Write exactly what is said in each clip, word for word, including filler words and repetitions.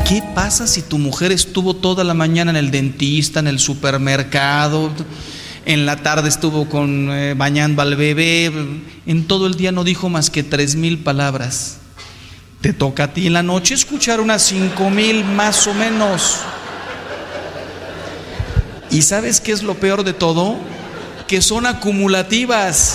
¿Qué pasa si tu mujer estuvo toda la mañana en el dentista, en el supermercado, en la tarde estuvo con eh, bañando al bebé, en todo el día no dijo más que tres mil palabras? Te toca a ti en la noche escuchar unas cinco mil más o menos. ¿Y sabes qué es lo peor de todo? Que son acumulativas.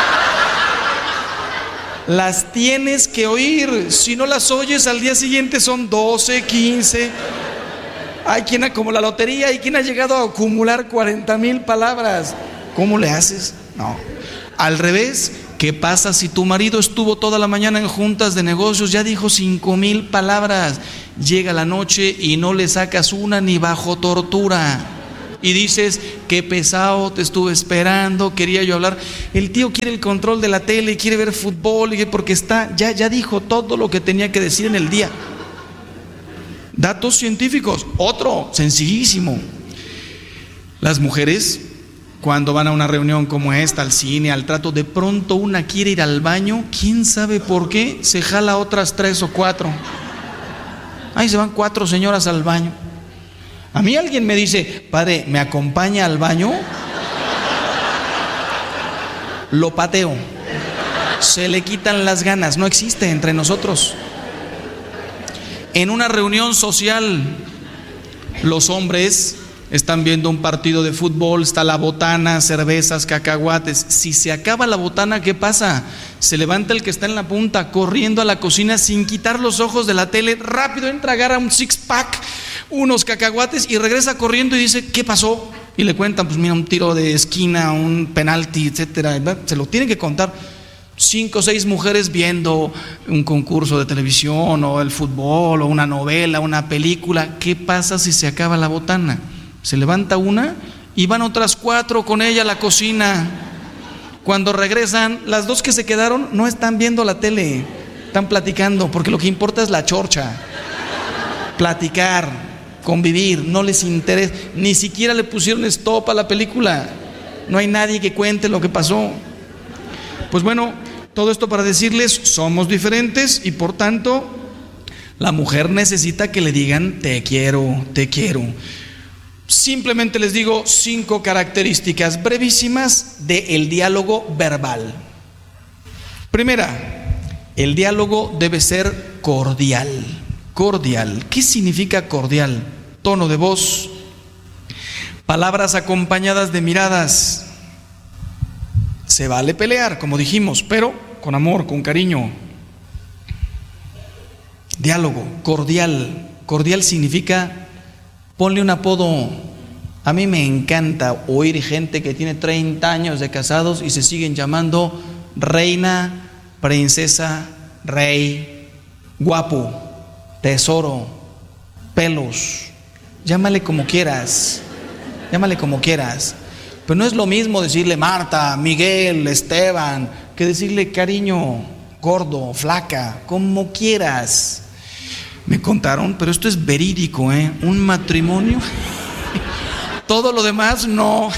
Las tienes que oír. Si no las oyes, al día siguiente son doce, quince. Hay quien, como la lotería, hay quien ha llegado a acumular cuarenta mil palabras. ¿Cómo le haces? No. Al revés, ¿qué pasa si tu marido estuvo toda la mañana en juntas de negocios, ya dijo cinco mil palabras? Llega la noche y no le sacas una ni bajo tortura. Y dices, qué pesado, te estuve esperando, quería yo hablar. El tío quiere el control de la tele, quiere ver fútbol, porque está, ya, ya dijo todo lo que tenía que decir en el día. Datos científicos. Otro, sencillísimo. Las mujeres, cuando van a una reunión como esta, al cine, al trato, de pronto una quiere ir al baño, quién sabe por qué, se jala otras tres o cuatro. Ahí se van cuatro señoras al baño. A mí alguien me dice, padre, ¿me acompaña al baño? Lo pateo. Se le quitan las ganas, no existe entre nosotros. En una reunión social, los hombres están viendo un partido de fútbol, está la botana, cervezas, cacahuates. Si se acaba la botana, ¿qué pasa? Se levanta el que está en la punta, corriendo a la cocina sin quitar los ojos de la tele, rápido entra, agarra un six pack, unos cacahuates y regresa corriendo y dice, ¿qué pasó? Y le cuentan, pues mira, un tiro de esquina, un penalti, etcétera. Se lo tienen que contar. Cinco o seis mujeres viendo un concurso de televisión o el fútbol o una novela, una película. ¿Qué pasa si se acaba la botana? Se levanta una y van otras cuatro con ella a la cocina. Cuando regresan, las dos que se quedaron no están viendo la tele, están platicando, porque lo que importa es la chorcha. Platicar, convivir, no les interesa. Ni siquiera le pusieron stop a la película. No hay nadie que cuente lo que pasó. Pues bueno, todo esto para decirles, somos diferentes y por tanto la mujer necesita que le digan te quiero, te quiero. Simplemente les digo cinco características brevísimas del diálogo verbal. Primera, el diálogo debe ser cordial. Cordial. ¿Qué significa cordial? Tono de voz, palabras acompañadas de miradas. Se vale pelear, como dijimos, pero con amor, con cariño. Diálogo, cordial. Cordial significa, ponle un apodo. A mí me encanta oír gente que tiene treinta años de casados y se siguen llamando reina, princesa, rey, guapo, tesoro, pelos. Llámale como quieras, llámale como quieras. Pero no es lo mismo decirle Marta, Miguel, Esteban, que decirle cariño, gordo, flaca, como quieras. Me contaron, pero esto es verídico, ¿eh? Un matrimonio, todo lo demás no.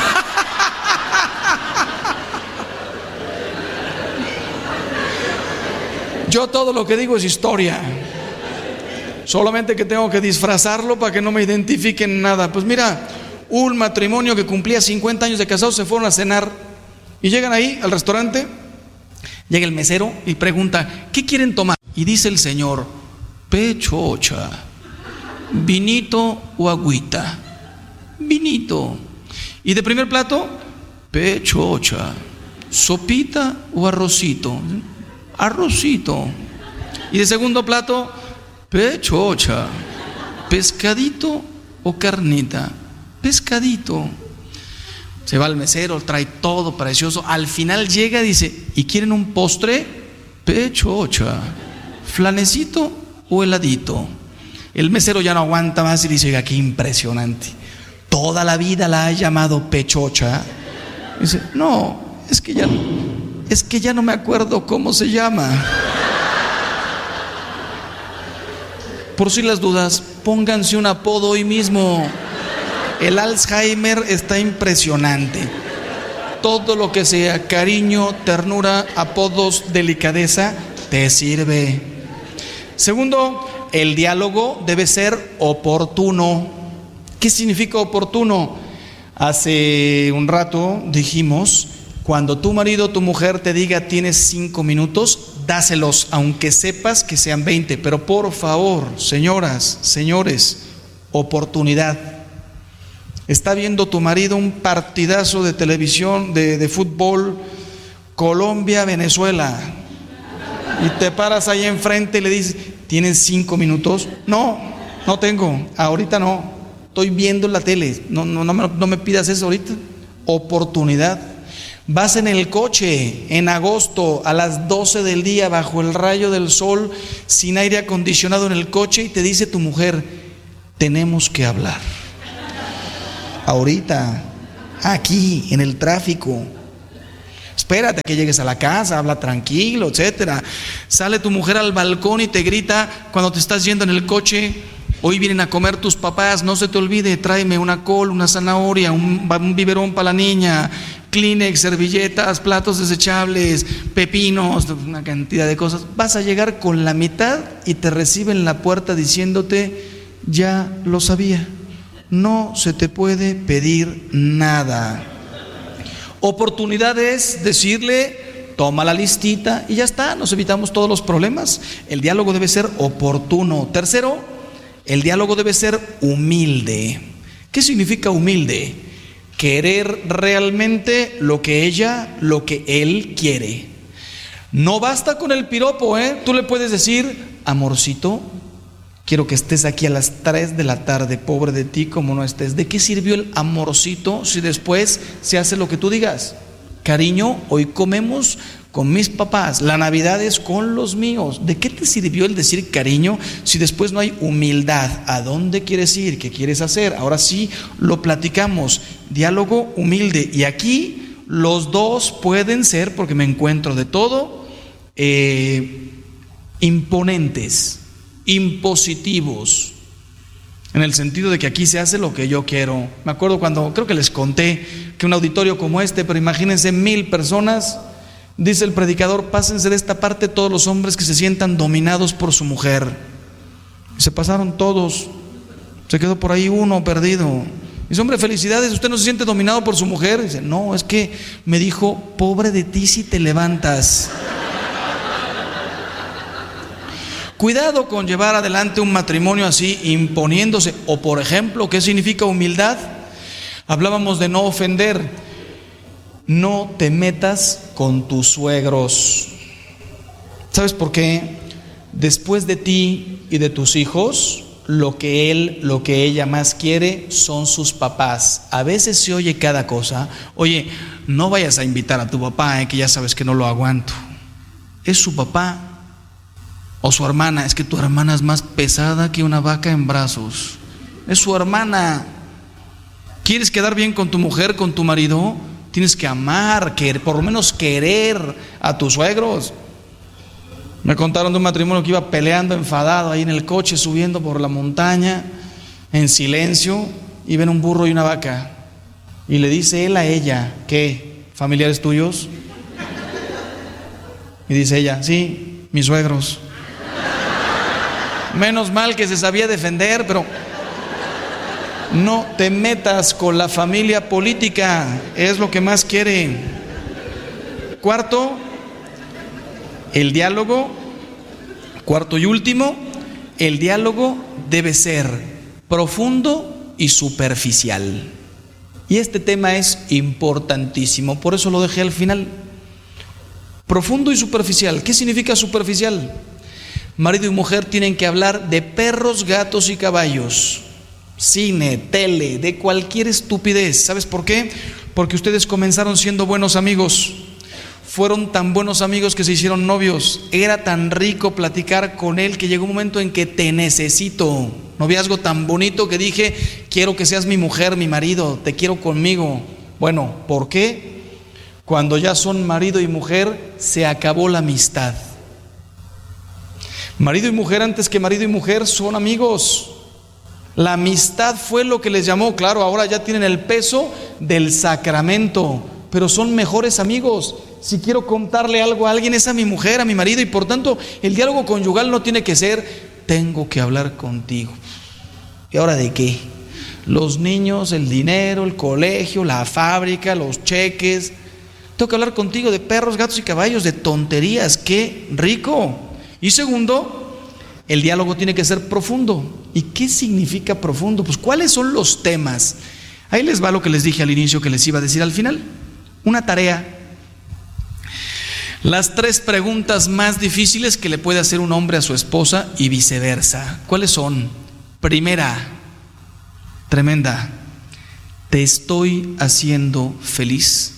Yo todo lo que digo es historia. Solamente que tengo que disfrazarlo para que no me identifiquen nada. Pues mira, un matrimonio que cumplía cincuenta años de casados se fueron a cenar y llegan ahí al restaurante, llega el mesero y pregunta, ¿qué quieren tomar? Y dice el señor, pechocha, vinito o agüita. Vinito. Y de primer plato, pechocha, sopita o arrocito. Arrocito. Y de segundo plato, pechocha, pescadito o carnita. Pescadito. Se va al mesero, trae todo precioso. Al final llega y dice, ¿y quieren un postre? Pechocha, flanecito o heladito. El mesero ya no aguanta más y dice, oiga, qué impresionante. Toda la vida la ha llamado pechocha. Y dice, no, es que ya, es que ya no me acuerdo cómo se llama. Por si las dudas, pónganse un apodo hoy mismo. El Alzheimer está impresionante. Todo lo que sea cariño, ternura, apodos, delicadeza, te sirve. Segundo, el diálogo debe ser oportuno. ¿Qué significa oportuno? Hace un rato dijimos, cuando tu marido o tu mujer te diga tienes cinco minutos, dáselos, aunque sepas que sean veinte. Pero por favor, señoras, señores, oportunidad. Está viendo tu marido un partidazo de televisión, de, de fútbol, Colombia, Venezuela, y te paras ahí enfrente y le dices, ¿tienes cinco minutos? No, no tengo, ahorita no, estoy viendo la tele, no, no, no, me, no me pidas eso ahorita. Oportunidad. Vas en el coche en agosto a las doce del día bajo el rayo del sol, sin aire acondicionado en el coche, y te dice tu mujer, tenemos que hablar ahorita, aquí, en el tráfico. Espérate a que llegues a la casa, habla tranquilo, etcétera. Sale tu mujer al balcón y te grita cuando te estás yendo en el coche, hoy vienen a comer tus papás, no se te olvide, tráeme una col, una zanahoria, un, un biberón para la niña, Kleenex, servilletas, platos desechables, pepinos, una cantidad de cosas. Vas a llegar con la mitad y te recibe en la puerta diciéndote, ya lo sabía. No se te puede pedir nada. Oportunidad es decirle, toma la listita y ya está, nos evitamos todos los problemas. El diálogo debe ser oportuno. Tercero, el diálogo debe ser humilde. ¿Qué significa humilde? Querer realmente lo que ella, lo que él quiere. No basta con el piropo, ¿eh? Tú le puedes decir, amorcito, quiero que estés aquí a las tres de la tarde, pobre de ti como no estés. ¿De qué sirvió el amorcito si después se hace lo que tú digas? Cariño, hoy comemos con mis papás, la Navidad es con los míos. ¿De qué te sirvió el decir cariño si después no hay humildad? ¿A dónde quieres ir? ¿Qué quieres hacer? Ahora sí lo platicamos. Diálogo humilde. Y aquí los dos pueden ser, porque me encuentro de todo, eh, imponentes, impositivos, en el sentido de que aquí se hace lo que yo quiero. Me acuerdo cuando, creo que les conté, que un auditorio como este, pero imagínense mil personas, dice el predicador, pásense de esta parte todos los hombres que se sientan dominados por su mujer. Y se pasaron todos, se quedó por ahí uno perdido. Dice, hombre, felicidades, ¿usted no se siente dominado por su mujer? Dice, no, es que me dijo, pobre de ti si te levantas. Cuidado con llevar adelante un matrimonio así, imponiéndose. O por ejemplo, ¿qué significa humildad? Hablábamos de no ofender. No te metas con tus suegros. ¿Sabes por qué? Después de ti y de tus hijos, lo que él, lo que ella más quiere son sus papás. A veces se oye cada cosa. Oye, no vayas a invitar a tu papá, eh, que ya sabes que no lo aguanto. Es su papá. O su hermana, es que tu hermana es más pesada que una vaca en brazos. Es su hermana. ¿Quieres quedar bien con tu mujer, con tu marido? Tienes que amar, querer, por lo menos querer a tus suegros. Me contaron de un matrimonio que iba peleando, enfadado, ahí en el coche, subiendo por la montaña, en silencio, y ven un burro y una vaca. Y le dice él a ella, ¿qué? ¿Familiares tuyos? Y dice ella, sí, mis suegros. Menos mal que se sabía defender, pero no te metas con la familia política, es lo que más quiere. Cuarto, el diálogo, cuarto y último, el diálogo debe ser profundo y superficial. Y este tema es importantísimo, por eso lo dejé al final. Profundo y superficial. ¿Qué significa superficial? Marido y mujer tienen que hablar de perros, gatos y caballos, cine, tele, de cualquier estupidez. ¿Sabes por qué? Porque ustedes comenzaron siendo buenos amigos. Fueron tan buenos amigos que se hicieron novios. Era tan rico platicar con él que llegó un momento en que te necesito. Noviazgo tan bonito que dije, quiero que seas mi mujer, mi marido, te quiero conmigo. Bueno, ¿por qué? Cuando ya son marido y mujer, se acabó la amistad. Marido y mujer, antes que marido y mujer, son amigos. La amistad fue lo que les llamó. Claro, ahora ya tienen el peso del sacramento, pero son mejores amigos. Si quiero contarle algo a alguien, es a mi mujer, a mi marido, y por tanto el diálogo conyugal no tiene que ser tengo que hablar contigo. ¿Y ahora de qué? Los niños, el dinero, el colegio, la fábrica, los cheques. Tengo que hablar contigo de perros, gatos y caballos, de tonterías. ¡Qué rico! Y segundo, el diálogo tiene que ser profundo. ¿Y qué significa profundo? Pues ¿cuáles son los temas? Ahí les va lo que les dije al inicio que les iba a decir al final. Una tarea. Las tres preguntas más difíciles que le puede hacer un hombre a su esposa y viceversa. ¿Cuáles son? Primera, tremenda. ¿Te estoy haciendo feliz?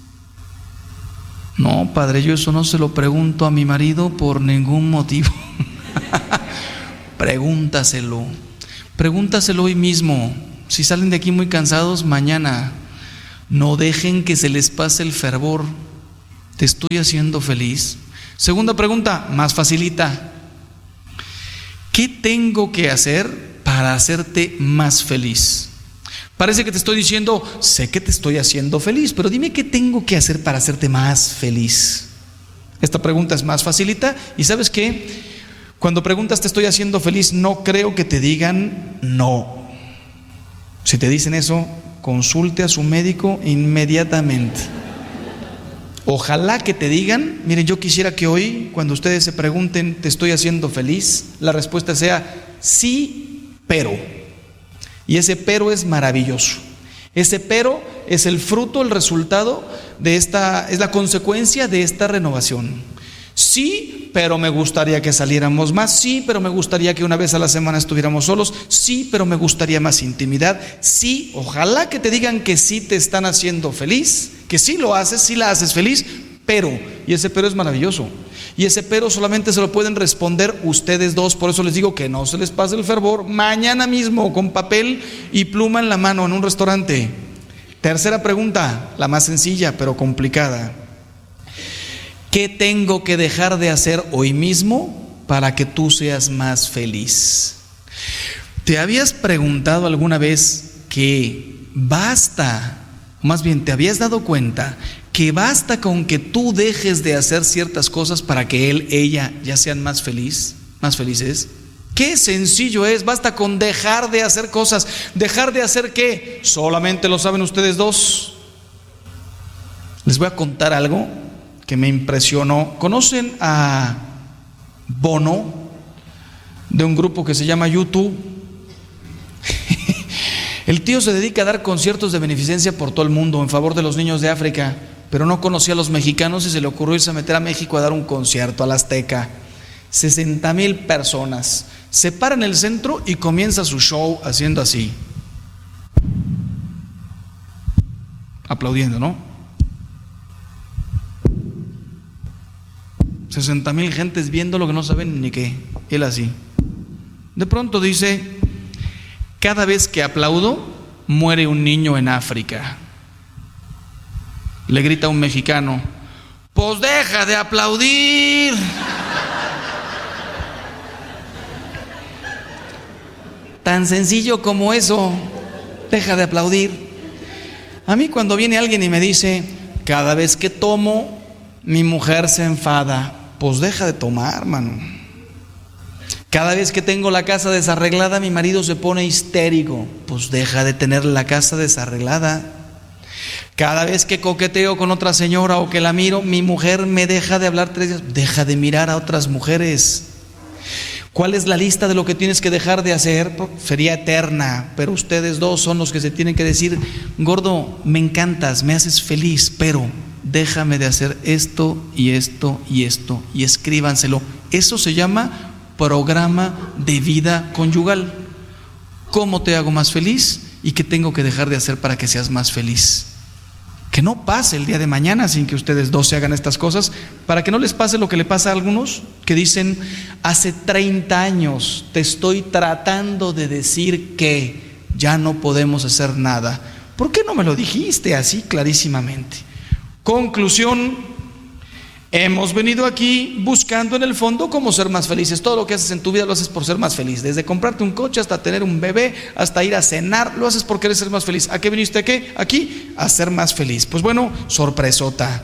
No, padre, yo eso no se lo pregunto a mi marido por ningún motivo. Pregúntaselo. Pregúntaselo hoy mismo. Si salen de aquí muy cansados, mañana. No dejen que se les pase el fervor. ¿Te estoy haciendo feliz? Segunda pregunta, más facilita. ¿Qué tengo que hacer para hacerte más feliz? Parece que te estoy diciendo, sé que te estoy haciendo feliz, pero dime qué tengo que hacer para hacerte más feliz. Esta pregunta es más facilita. ¿Y sabes qué? Cuando preguntas te estoy haciendo feliz, no creo que te digan no. Si te dicen eso, consulte a su médico inmediatamente. Ojalá que te digan, miren, yo quisiera que hoy, cuando ustedes se pregunten, ¿te estoy haciendo feliz?, la respuesta sea sí, pero. Y ese pero es maravilloso. Ese pero es el fruto, el resultado de esta, es la consecuencia de esta renovación. Sí, pero me gustaría que saliéramos más. Sí, pero me gustaría que una vez a la semana estuviéramos solos. Sí, pero me gustaría más intimidad. Sí, ojalá que te digan que sí te están haciendo feliz, que sí lo haces, sí la haces feliz, pero, y ese pero es maravilloso. Y ese pero solamente se lo pueden responder ustedes dos. Por eso les digo que no se les pase el fervor. Mañana mismo, con papel y pluma en la mano, en un restaurante. Tercera pregunta, la más sencilla pero complicada. ¿Qué tengo que dejar de hacer hoy mismo para que tú seas más feliz? ¿Te habías preguntado alguna vez que basta, más bien te habías dado cuenta que basta con que tú dejes de hacer ciertas cosas para que él, ella ya sean más feliz, más felices? Qué sencillo es, basta con dejar de hacer cosas. ¿Dejar de hacer qué? Solamente lo saben ustedes dos. Les voy a contar algo que me impresionó. ¿Conocen a Bono, de un grupo que se llama YouTube? El tío se dedica a dar conciertos de beneficencia por todo el mundo en favor de los niños de África, pero no conocía a los mexicanos y se le ocurrió irse a meter a México a dar un concierto, a la Azteca. sesenta mil personas. Se para en el centro y comienza su show haciendo así, aplaudiendo, ¿no? sesenta mil gentes viendo lo que no saben ni qué. Él así. De pronto dice: cada vez que aplaudo, muere un niño en África. Le grita a un mexicano: pues deja de aplaudir. Tan sencillo como eso, deja de aplaudir. A mí cuando viene alguien y me dice: cada vez que tomo, mi mujer se enfada, pues deja de tomar, mano. Cada vez que tengo la casa desarreglada, mi marido se pone histérico, pues deja de tener la casa desarreglada. Cada vez que coqueteo con otra señora o que la miro, mi mujer me deja de hablar tres días, deja de mirar a otras mujeres. ¿Cuál es la lista de lo que tienes que dejar de hacer? Sería eterna, pero ustedes dos son los que se tienen que decir: gordo, me encantas, me haces feliz, pero déjame de hacer esto y esto y esto, y escríbanselo. Eso se llama programa de vida conyugal. ¿Cómo te hago más feliz? ¿Y qué tengo que dejar de hacer para que seas más feliz? Que no pase el día de mañana sin que ustedes dos se hagan estas cosas, para que no les pase lo que le pasa a algunos que dicen: hace treinta años te estoy tratando de decir que ya no podemos hacer nada. ¿Por qué no me lo dijiste así clarísimamente? Conclusión: hemos venido aquí buscando en el fondo cómo ser más felices. Todo lo que haces en tu vida lo haces por ser más feliz. Desde comprarte un coche hasta tener un bebé, hasta ir a cenar, lo haces por querer ser más feliz. ¿A qué viniste? ¿A qué? Aquí, a ser más feliz. Pues bueno, sorpresota.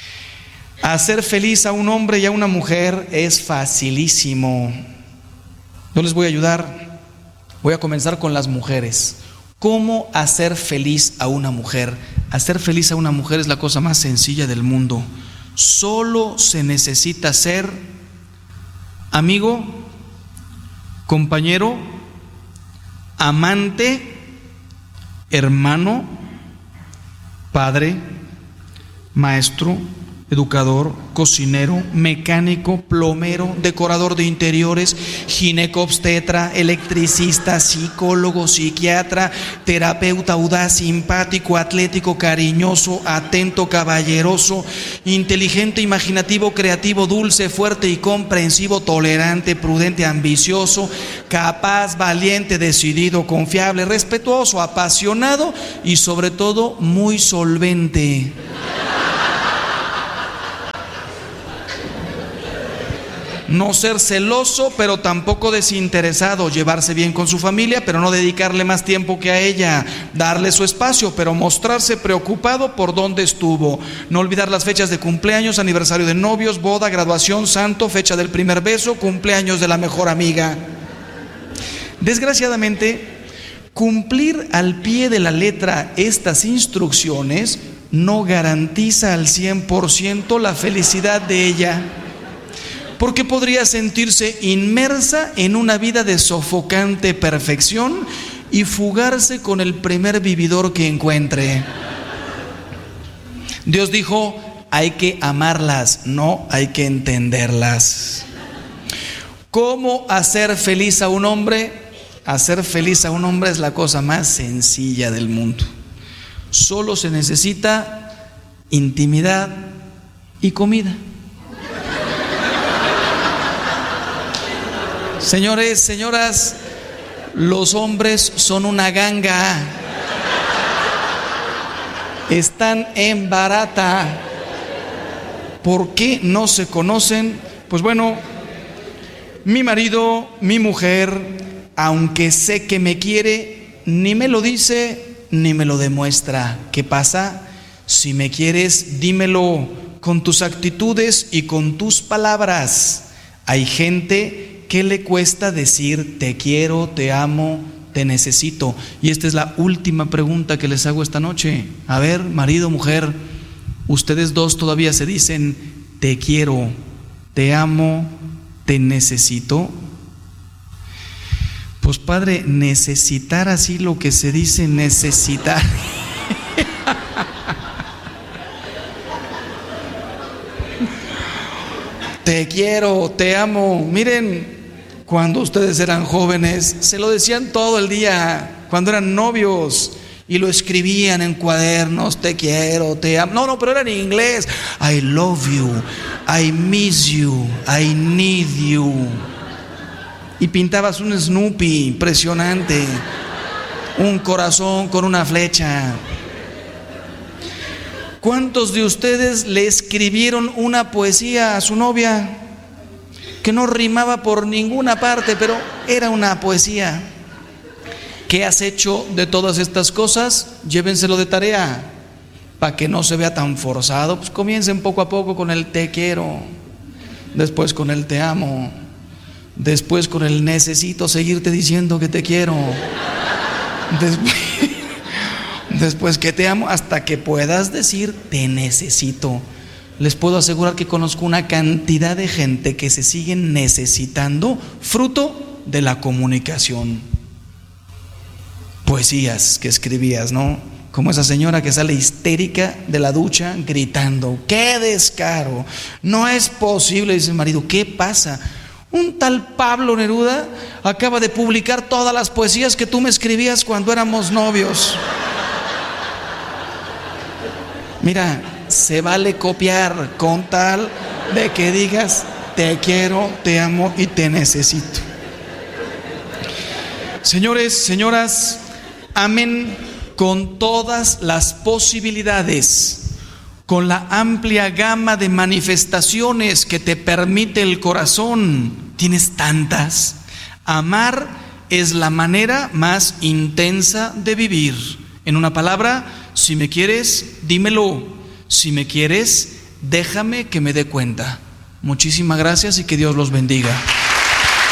Hacer feliz a un hombre y a una mujer es facilísimo. Yo les voy a ayudar. Voy a comenzar con las mujeres. ¿Cómo hacer feliz a una mujer? Hacer feliz a una mujer es la cosa más sencilla del mundo. Solo se necesita ser amigo, compañero, amante, hermano, padre, maestro, educador, cocinero, mecánico, plomero, decorador de interiores, ginecobstetra, electricista, psicólogo, psiquiatra, terapeuta audaz, simpático, atlético, cariñoso, atento, caballeroso, inteligente, imaginativo, creativo, dulce, fuerte y comprensivo, tolerante, prudente, ambicioso, capaz, valiente, decidido, confiable, respetuoso, apasionado y sobre todo muy solvente. No ser celoso, pero tampoco desinteresado. Llevarse bien con su familia, pero no dedicarle más tiempo que a ella. Darle su espacio, pero mostrarse preocupado por dónde estuvo. No olvidar las fechas de cumpleaños, aniversario de novios, boda, graduación, santo, fecha del primer beso, cumpleaños de la mejor amiga. Desgraciadamente, cumplir al pie de la letra estas instrucciones no garantiza al cien por ciento la felicidad de ella, porque podría sentirse inmersa en una vida de sofocante perfección y fugarse con el primer vividor que encuentre. Dios dijo, hay que amarlas, no hay que entenderlas. ¿Cómo hacer feliz a un hombre? Hacer feliz a un hombre es la cosa más sencilla del mundo. Solo se necesita intimidad y comida. Señores, señoras, los hombres son una ganga. Están en barata. ¿Por qué no se conocen? Pues bueno, mi marido, mi mujer, aunque sé que me quiere, ni me lo dice, ni me lo demuestra. ¿Qué pasa? Si me quieres, dímelo con tus actitudes y con tus palabras. Hay gente que le cuesta decir te quiero, te amo, te necesito. Y esta es la última pregunta que les hago esta noche. A ver, marido, mujer, ustedes dos todavía se dicen te quiero, te amo, te necesito. Pues padre, necesitar así lo que se dice necesitar. Te quiero, te amo. Miren, cuando ustedes eran jóvenes, se lo decían todo el día, cuando eran novios, y lo escribían en cuadernos, te quiero, te amo. No, no, pero era en inglés. I love you, I miss you, I need you. Y pintabas un Snoopy impresionante, un corazón con una flecha. ¿Cuántos de ustedes le escribieron una poesía a su novia que no rimaba por ninguna parte, pero era una poesía? ¿Qué has hecho de todas estas cosas? Llévenselo de tarea para que no se vea tan forzado. Pues comiencen poco a poco con el te quiero, después con el te amo, después con el necesito seguirte diciendo que te quiero, después Después que te amo, hasta que puedas decir te necesito. Les puedo asegurar que conozco una cantidad de gente que se siguen necesitando, fruto de la comunicación. Poesías que escribías, ¿no? Como esa señora que sale histérica de la ducha gritando, ¡qué descaro! No es posible, dice el marido, ¿qué pasa? Un tal Pablo Neruda acaba de publicar todas las poesías que tú me escribías cuando éramos novios. Mira, se vale copiar con tal de que digas te quiero, te amo y te necesito. Señores, señoras, amen con todas las posibilidades, con la amplia gama de manifestaciones que te permite el corazón. Tienes tantas. Amar es la manera más intensa de vivir. En una palabra, si me quieres, dímelo. Si me quieres, déjame que me dé cuenta. Muchísimas gracias y que Dios los bendiga.